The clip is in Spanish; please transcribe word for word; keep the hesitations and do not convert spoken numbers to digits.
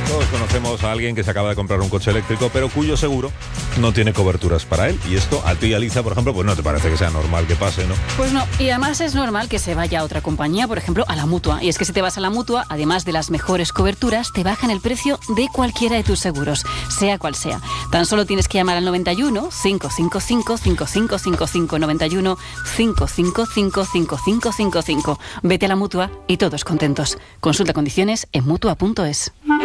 Todos conocemos a alguien que se acaba de comprar un coche eléctrico, pero cuyo seguro no tiene coberturas para él. Y esto, a ti, Alicia, por ejemplo, pues no te parece que sea normal que pase, ¿no? Pues no, y además es normal que se vaya a otra compañía, por ejemplo, a la Mutua. Y es que si te vas a la Mutua, además de las mejores coberturas, te bajan el precio de cualquiera de tus seguros, sea cual sea. Tan solo tienes que llamar al noventa y uno, cinco cinco cinco, cinco cinco cinco cinco, noventa y uno, cinco cinco cinco, cinco cinco cinco cinco. Vete a la Mutua y todos contentos. Consulta condiciones en mutua punto es.